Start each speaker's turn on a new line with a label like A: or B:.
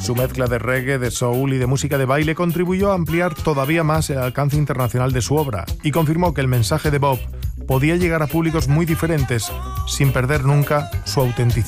A: Su mezcla de reggae, de soul y de música de baile contribuyó a ampliar todavía más el alcance internacional de su obra y confirmó que el mensaje de Bob podía llegar a públicos muy diferentes sin perder nunca su autenticidad.